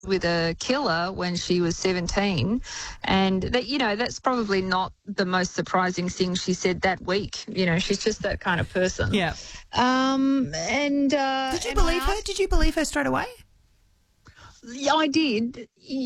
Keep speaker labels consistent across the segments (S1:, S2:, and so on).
S1: with a killer when she was 17, and that, that's probably not the most surprising thing she said that week. She's just that kind of person.
S2: Yeah.
S1: Did
S2: you believe her? Did you believe her straight away?
S1: Yeah, I did.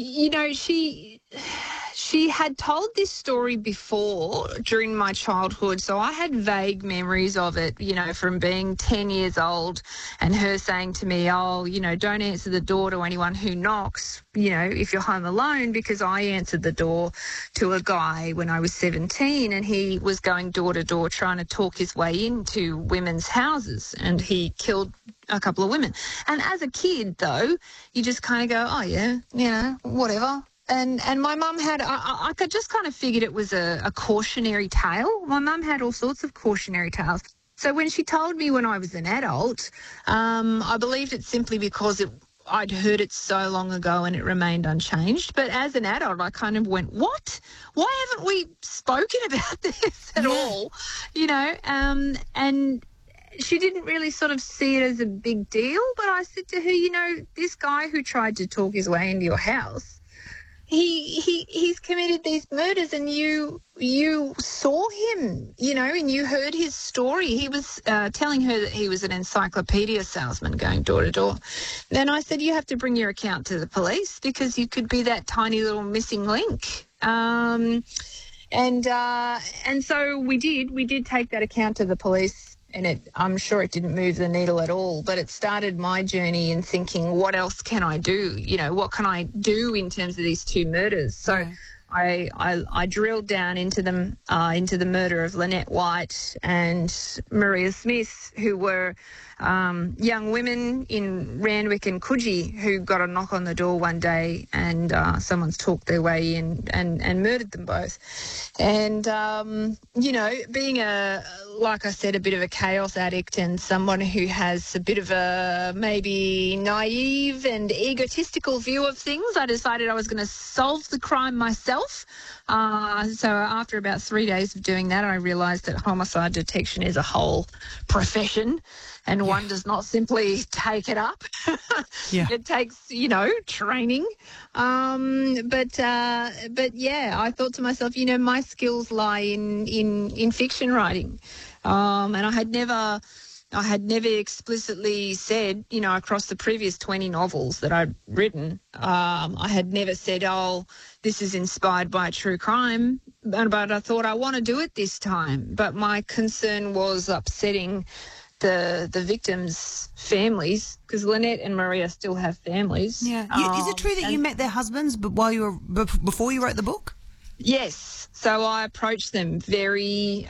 S1: She had told this story before during my childhood, so I had vague memories of it, from being 10 years old and her saying to me, don't answer the door to anyone who knocks, if you're home alone, because I answered the door to a guy when I was 17 and he was going door to door trying to talk his way into women's houses, and he killed a couple of women. And as a kid, though, you just kind of go, oh, yeah, whatever. And my mum had, I could just kind of figured it was a cautionary tale. My mum had all sorts of cautionary tales. So when she told me when I was an adult, I believed it simply because I'd heard it so long ago and it remained unchanged. But as an adult, I kind of went, what? Why haven't we spoken about this at all? And she didn't really sort of see it as a big deal. But I said to her, this guy who tried to talk his way into your house, he's committed these murders, and you saw him, and you heard his story. He was telling her that he was an encyclopedia salesman going door to door. Then I said, you have to bring your account to the police because you could be that tiny little missing link. And so we did take that account to the police. And I'm sure it didn't move the needle at all, but it started my journey in thinking, what else can I do? What can I do in terms of these two murders? So I drilled down into them, into the murder of Lynette White and Maria Smith, who were young women in Randwick and Coogee who got a knock on the door one day, and someone's talked their way in and murdered them both. And, being like I said, a bit of a chaos addict and someone who has a bit of a maybe naive and egotistical view of things, I decided I was going to solve the crime myself. So after about 3 days of doing that, I realised that homicide detection is a whole profession, and one does not simply take it up. It takes, training. But I thought to myself, my skills lie in fiction writing. And I had never explicitly said, across the previous 20 novels that I'd written, I had never said, this is inspired by true crime, but I thought I want to do it this time. But my concern was upsetting the victims' families, because Lynette and Maria still have families.
S2: Yeah. Is it true that you met their husbands before you wrote the book?
S1: Yes. So I approached them very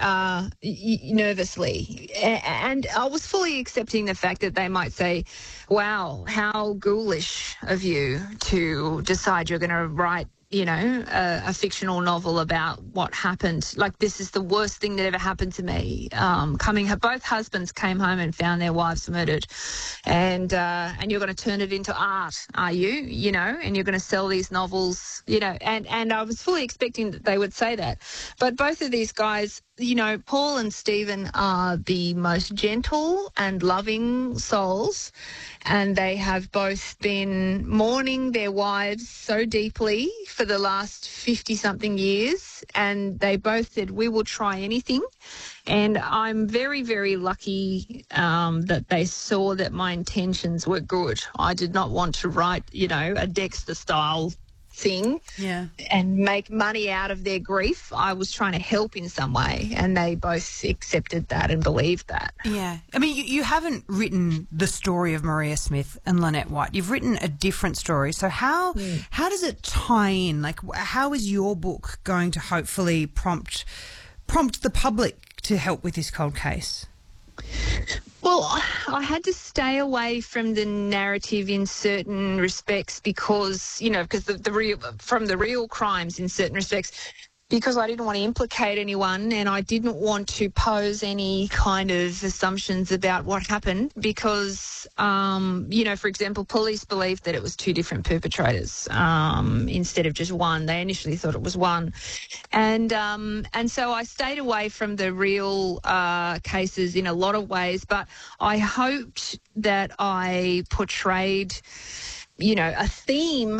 S1: nervously, and I was fully accepting the fact that they might say, wow, how ghoulish of you to decide you're going to write, a fictional novel about what happened. Like, this is the worst thing that ever happened to me. Both husbands came home and found their wives murdered, and you're going to turn it into art, are you? And you're going to sell these novels, and I was fully expecting that they would say that. But both of these guys, Paul and Stephen are the most gentle and loving souls, and they have both been mourning their wives so deeply for the last 50-something years, and they both said, we will try anything. And I'm very, very lucky that they saw that my intentions were good. I did not want to write, a Dexter-style thing and make money out of their grief. I was trying to help in some way, and they both accepted that and believed that.
S2: Yeah. I mean, you haven't written the story of Maria Smith and Lynette White. You've written a different story. So how does it tie in? Like, how is your book going to hopefully prompt the public to help with this cold case?
S1: Well, I had to stay away from the narrative in certain respects because the real crimes in certain respects, because I didn't want to implicate anyone, and I didn't want to pose any kind of assumptions about what happened because, for example, police believed that it was two different perpetrators instead of just one. They initially thought it was one. And so I stayed away from the real cases in a lot of ways, but I hoped that I portrayed, a theme